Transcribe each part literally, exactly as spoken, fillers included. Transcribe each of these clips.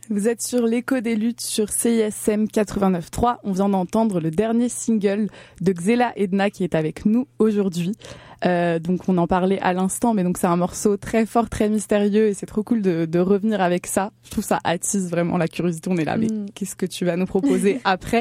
Vous êtes sur l'écho des luttes sur C I S M quatre-vingt-neuf trois. On vient d'entendre le dernier single de Xela Edna qui est avec nous aujourd'hui. Euh, donc on en parlait à l'instant, mais donc c'est un morceau très fort, très mystérieux et c'est trop cool de, de revenir avec ça. Je trouve ça attise vraiment la curiosité. On est là, mais mm. qu'est-ce que tu vas nous proposer après?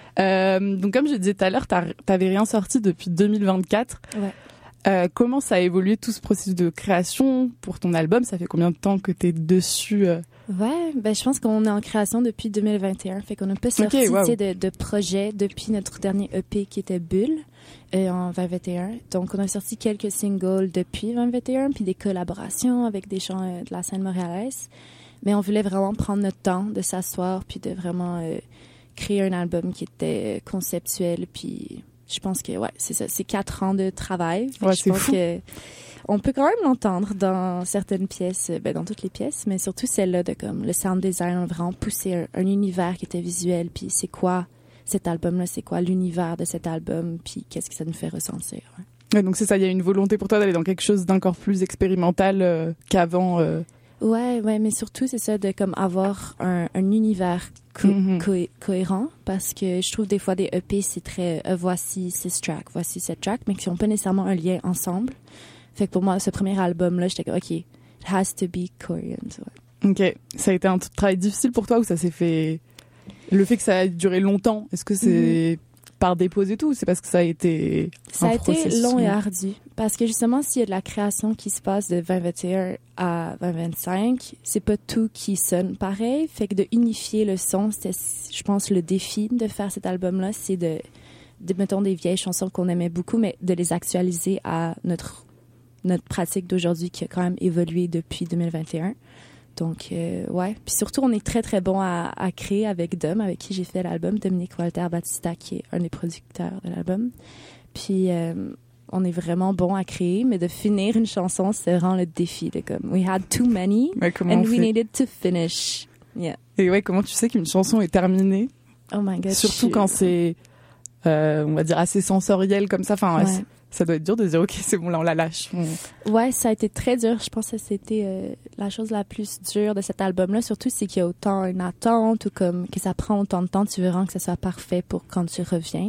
euh, Donc comme je disais tout à l'heure, t'avais rien sorti depuis deux mille vingt-quatre. Ouais. Euh, comment ça a évolué tout ce processus de création pour ton album? Ça fait combien de temps que t'es dessus? euh... Ouais, ben je pense qu'on est en création depuis deux mille vingt et un, fait qu'on n'a pas sorti okay, wow. de, de projet depuis notre dernier E P qui était Bulle euh, en vingt vingt et un. Donc on a sorti quelques singles depuis vingt vingt et un, puis des collaborations avec des gens euh, de la scène montréalaise. Mais on voulait vraiment prendre notre temps de s'asseoir puis de vraiment euh, créer un album qui était conceptuel. Puis je pense que ouais, c'est ça, c'est quatre ans de travail. Ouais, je c'est pense fou. que on peut quand même l'entendre dans certaines pièces, ben dans toutes les pièces, mais surtout celle-là de comme le sound design a vraiment poussé un, un univers qui était visuel. Puis c'est quoi cet album-là, c'est quoi l'univers de cet album, puis qu'est-ce que ça nous fait ressentir. Ouais. Ouais, donc c'est ça, il y a une volonté pour toi d'aller dans quelque chose d'encore plus expérimental euh, qu'avant. Euh... Ouais, ouais, mais surtout c'est ça de comme avoir un, un univers co- mm-hmm. co- cohérent, parce que je trouve des fois des E P c'est très euh, voici six tracks, voici sept tracks, mais qui n'ont pas nécessairement un lien ensemble. Fait que pour moi, ce premier album-là, j'étais comme, OK, it has to be coherent. Ouais. OK. Ça a été un travail difficile pour toi ou ça s'est fait... Le fait que ça a duré longtemps, est-ce que c'est mm-hmm. par dépose et tout ou c'est parce que ça a été Ça un a processus? été long et ardu. Parce que justement, s'il y a de la création qui se passe de vingt vingt et un à vingt vingt-cinq, c'est pas tout qui sonne pareil. Fait que de unifier le son, c'était, je pense, le défi de faire cet album-là, c'est de, de mettons, des vieilles chansons qu'on aimait beaucoup, mais de les actualiser à notre notre pratique d'aujourd'hui qui a quand même évolué depuis deux mille vingt et un. Donc, euh, ouais. Puis surtout, on est très, très bon à, à créer avec Dom, avec qui j'ai fait l'album, Dominique Walter Batista, qui est un des producteurs de l'album. Puis, euh, on est vraiment bon à créer, mais de finir une chanson, c'est vraiment le défi. De comme, we had too many, and we needed to finish. Yeah. Et ouais, comment tu sais qu'une chanson est terminée? Oh my God. Surtout je... quand c'est, euh, on va dire, assez sensoriel comme ça. Enfin, ouais. Ça doit être dur de dire, OK, c'est bon, là, on la lâche. On... Ouais, ça a été très dur. Je pense que c'était euh, la chose la plus dure de cet album-là. Surtout, c'est qu'il y a autant une attente ou comme que ça prend autant de temps. Tu veux vraiment que ça soit parfait pour quand tu reviens.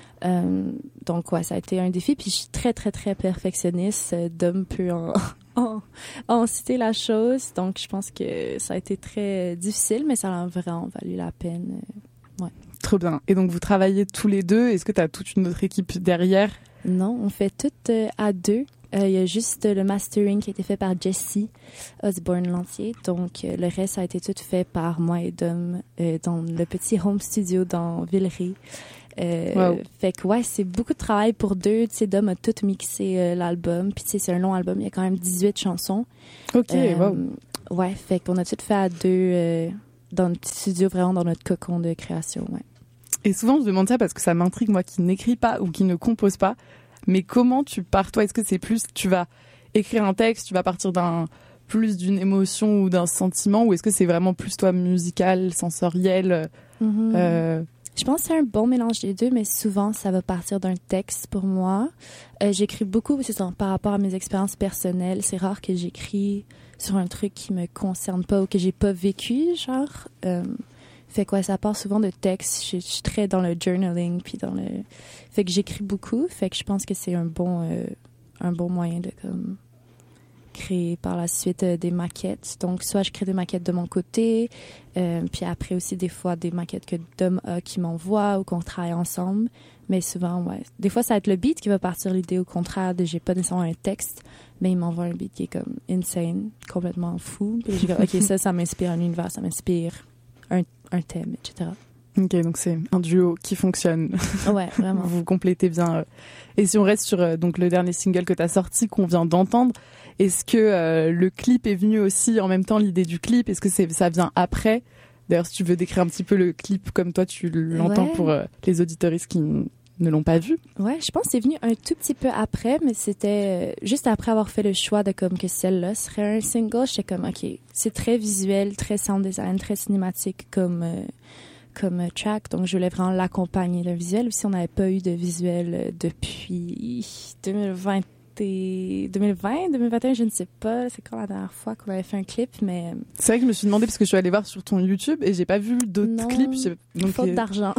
Euh, donc, ouais, ça a été un défi. Puis, je suis très, très, très perfectionniste. Dom peut en, en, en citer la chose. Donc, je pense que ça a été très difficile, mais ça a vraiment valu la peine. Ouais. Trop bien. Et donc, vous travaillez tous les deux. Est-ce que tu as toute une autre équipe derrière? Non, on fait tout euh, à deux. Il euh, y a juste euh, le mastering qui a été fait par Jessie Osborne-Lantier. Donc, euh, le reste a été tout fait par moi et Dom euh, dans le petit home studio dans Villeray. Euh, wow. Fait que, ouais, c'est beaucoup de travail pour deux. Tu sais, Dom a tout mixé euh, l'album. Puis, tu sais, c'est un long album. Il y a quand même dix-huit chansons. OK, euh, wow. Ouais, fait qu'on a tout fait à deux euh, dans le petit studio, vraiment dans notre cocon de création, ouais. Et souvent, je demande ça parce que ça m'intrigue, moi, qui n'écris pas ou qui ne compose pas. Mais comment tu pars, toi? Est-ce que c'est plus, tu vas écrire un texte, tu vas partir d'un, plus d'une émotion ou d'un sentiment, ou est-ce que c'est vraiment plus, toi, musical, sensoriel? Mm-hmm. euh... Je pense que c'est un bon mélange des deux, mais souvent, ça va partir d'un texte pour moi. Euh, j'écris beaucoup, c'est ça, par rapport à mes expériences personnelles. C'est rare que j'écris sur un truc qui me concerne pas ou que j'ai pas vécu, genre... Euh, Fait que ouais, ça part souvent de textes. Je, je suis très dans le journaling, puis dans le... Fait que j'écris beaucoup. Fait que je pense que c'est un bon, euh, un bon moyen de comme créer par la suite euh, des maquettes. Donc, soit je crée des maquettes de mon côté, euh, puis après aussi des fois des maquettes que Dom a qui m'envoie ou qu'on travaille ensemble. Mais souvent, ouais. Des fois, ça va être le beat qui va partir l'idée. Au contraire, de j'ai pas nécessairement un texte, mais il m'envoie un beat qui est comme insane, complètement fou. Puis je dis, OK, ça, ça m'inspire un univers, ça m'inspire un un thème, et cetera. Ok, donc c'est un duo qui fonctionne. Ouais, vraiment. Vous vous complétez bien. Et si on reste sur euh, donc le dernier single que tu as sorti, qu'on vient d'entendre, est-ce que euh, le clip est venu aussi en même temps, l'idée du clip? Est-ce que c'est, ça vient après? D'ailleurs, si tu veux décrire un petit peu le clip comme toi, tu l'entends ouais. pour euh, les auditeuristes qui n- ne l'ont pas vu. Ouais, je pense que c'est venu un tout petit peu après, mais c'était euh, juste après avoir fait le choix de comme que celle-là serait un single. J'étais comme, OK, c'est très visuel, très sound design, très cinématique comme... Euh, comme track, donc je voulais vraiment l'accompagner d'un visuel. Si on n'avait pas eu de visuel depuis deux mille vingt c'était deux mille vingt, deux mille vingt et un, je ne sais pas. C'est quand la dernière fois qu'on avait fait un clip, mais... C'est vrai que je me suis demandé, parce que je suis allée voir sur ton YouTube et j'ai pas vu d'autres non, clips. Donc, faute euh... d'argent.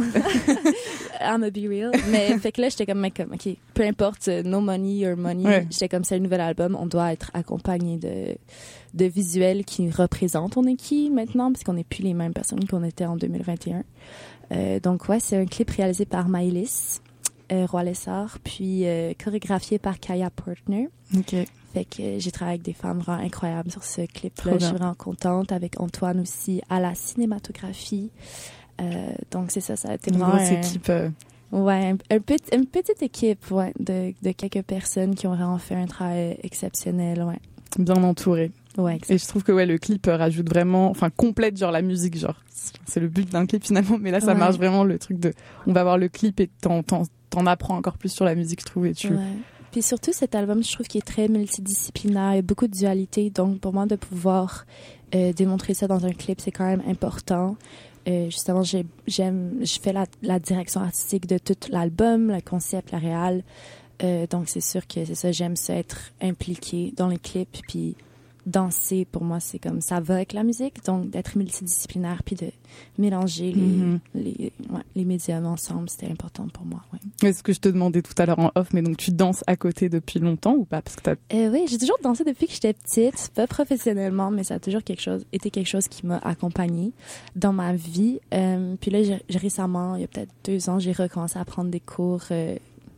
I'm a be real. Mais fait que là, j'étais comme, mais comme, OK, peu importe, no money or money. Ouais. J'étais comme, c'est le nouvel album, on doit être accompagné de, de visuels qui représentent on est qui maintenant, parce qu'on n'est plus les mêmes personnes qu'on était en deux mille vingt et un. Euh, donc, ouais, c'est un clip réalisé par Maëlys. Euh, Roy Lessard, puis euh, chorégraphié par Kaya Partner. OK. Fait que euh, j'ai travaillé avec des femmes vraiment incroyables sur ce clip-là. Je suis vraiment contente, avec Antoine aussi à la cinématographie. Euh, donc c'est ça, ça a été une vraiment... grosse un... équipe. Euh... Ouais, un, un petit, une petite équipe, ouais, de, de quelques personnes qui ont vraiment fait un travail exceptionnel, ouais. Bien entouré. Ouais, exactement. Et je trouve que ouais, le clip rajoute vraiment, enfin complète genre la musique, genre c'est le but d'un clip finalement, mais là ça ouais. marche vraiment le truc de, on va voir le clip et t'en, t'en, t'en apprends encore plus sur la musique, je trouve. Et tu... ouais. Puis surtout cet album, je trouve qu'il est très multidisciplinaire, il y a beaucoup de dualité, donc pour moi de pouvoir euh, démontrer ça dans un clip, c'est quand même important. Euh, justement, j'ai, j'aime, je fais la, la direction artistique de tout l'album, le concept, la réal. Euh, donc c'est sûr que c'est ça, j'aime ça être impliquée dans les clips, puis danser, pour moi, c'est comme ça va avec la musique, donc d'être multidisciplinaire puis de mélanger les, mm-hmm. les, ouais, les médiums ensemble, c'était important pour moi. Ouais. C'est ce que je te demandais tout à l'heure en off, mais donc tu danses à côté depuis longtemps ou pas? Parce que t'as... Euh, oui, j'ai toujours dansé depuis que j'étais petite, pas professionnellement, mais ça a toujours quelque chose, été quelque chose qui m'a accompagnée dans ma vie. Euh, puis là, j'ai, j'ai récemment, il y a peut-être deux ans, j'ai recommencé à prendre des cours euh,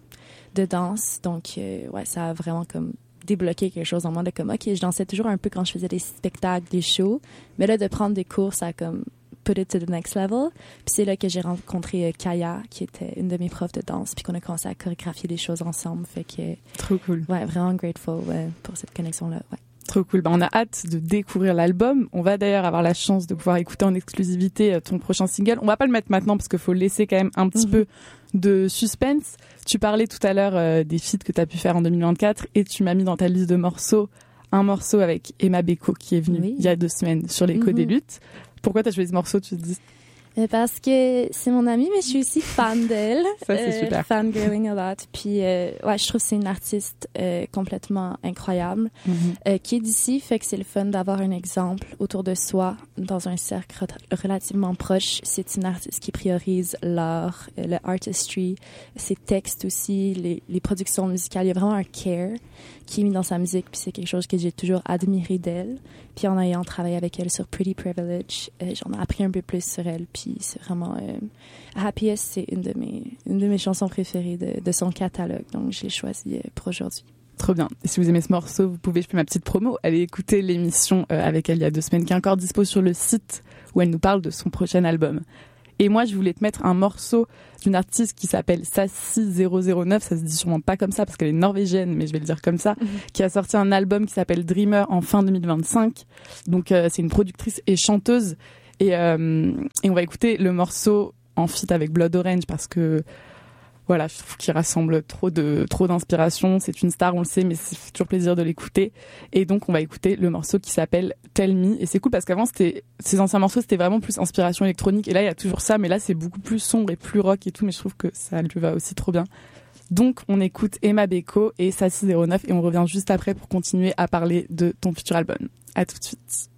de danse, donc euh, ouais, ça a vraiment comme débloquer quelque chose en moi de comme ok, je dansais toujours un peu quand je faisais des spectacles, des shows, mais là de prendre des cours, ça a comme put it to the next level. Puis c'est là que j'ai rencontré euh, Kaya, qui était une de mes profs de danse, puis qu'on a commencé à chorégraphier des choses ensemble. Fait que trop cool. Ouais, vraiment grateful ouais, pour cette connexion là. Ouais. Trop cool. Ben, on a hâte de découvrir l'album. On va d'ailleurs avoir la chance de pouvoir écouter en exclusivité ton prochain single. On va pas le mettre maintenant parce qu'il faut laisser quand même un petit mm-hmm. peu de suspense. Tu parlais tout à l'heure euh, des feats que tu as pu faire en deux mille vingt-quatre et tu m'as mis dans ta liste de morceaux un morceau avec Emma Beko qui est venue oui. il y a deux semaines sur l'écho mm-hmm. des luttes. Pourquoi tu as choisi ce morceau, tu te dis? Parce que c'est mon amie, mais je suis aussi fan d'elle. Ça, c'est euh, super. Fangirling a lot. Puis, euh, ouais, je trouve que c'est une artiste euh, complètement incroyable, mm-hmm. euh, qui est d'ici, fait que c'est le fun d'avoir un exemple autour de soi, dans un cercle re- relativement proche. C'est une artiste qui priorise l'art, euh, le artistry, ses textes aussi, les, les productions musicales. Il y a vraiment un care qui est mis dans sa musique, puis c'est quelque chose que j'ai toujours admiré d'elle. Puis en ayant travaillé avec elle sur Pretty Privilege, euh, j'en ai appris un peu plus sur elle, puis c'est vraiment... Euh, Happiest, c'est une de mes, une de mes chansons préférées de, de son catalogue, donc je l'ai choisie euh, pour aujourd'hui. Trop bien. Et si vous aimez ce morceau, vous pouvez, je fais ma petite promo, aller écouter l'émission euh, avec elle il y a deux semaines, qui est encore dispo sur le site, où elle nous parle de son prochain album. Et moi, je voulais te mettre un morceau d'une artiste qui s'appelle Sassy zéro zéro neuf, ça se dit sûrement pas comme ça parce qu'elle est norvégienne, mais je vais le dire comme ça, mmh. qui a sorti un album qui s'appelle Dreamer en fin deux mille vingt-cinq. Donc, euh, c'est une productrice et chanteuse. Et, euh, et on va écouter le morceau en feat avec Blood Orange parce que, voilà, je trouve qu'il rassemble trop de, trop d'inspiration. C'est une star, on le sait, mais c'est toujours plaisir de l'écouter. Et donc, on va écouter le morceau qui s'appelle Tell Me. Et c'est cool parce qu'avant, c'était, ces anciens morceaux, c'était vraiment plus inspiration électronique. Et là, il y a toujours ça, mais là, c'est beaucoup plus sombre et plus rock et tout. Mais je trouve que ça lui va aussi trop bien. Donc, on écoute Emma Beko et Sassy zéro neuf et on revient juste après pour continuer à parler de ton futur album. À tout de suite.